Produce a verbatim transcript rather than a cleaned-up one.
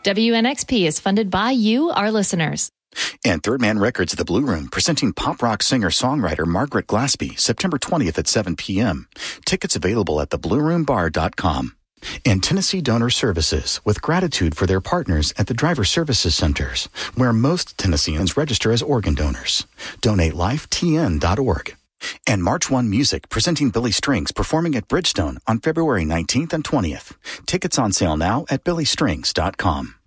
W N X P is funded by you, our listeners. And Third Man Records, The Blue Room, presenting pop rock singer-songwriter Margaret Glaspie, September twentieth at seven p.m. Tickets available at the blue room bar dot com. And Tennessee Donor Services, with gratitude for their partners at the Driver Services Centers, where most Tennesseans register as organ donors. donate life t n dot org. And March One Music, presenting Billy Strings, performing at Bridgestone on February nineteenth and twentieth. Tickets on sale now at billy strings dot com.